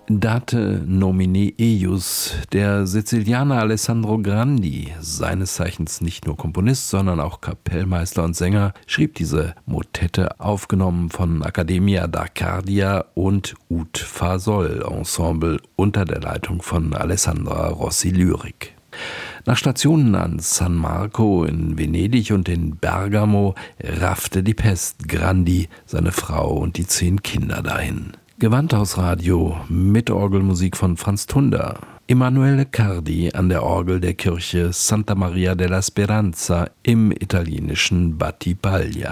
Date nomine eius. Der Sizilianer Alessandro Grandi, seines Zeichens nicht nur Komponist, sondern auch Kapellmeister und Sänger, schrieb diese Motette, aufgenommen von Accademia d'Arcadia und Ut Fasol Ensemble unter der Leitung von Alessandra Rossi Lyrik. Nach Stationen an San Marco in Venedig und in Bergamo raffte die Pest Grandi, seine Frau und die 10 Kinder dahin. Gewandhausradio mit Orgelmusik von Franz Tunder. Emanuele Cardi an der Orgel der Kirche Santa Maria della Speranza im italienischen Battipaglia.